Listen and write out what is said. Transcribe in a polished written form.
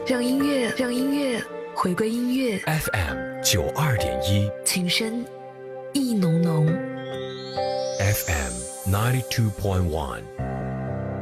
让音乐回归音乐。 FM 92.1， 情深意浓浓。 FM 92.1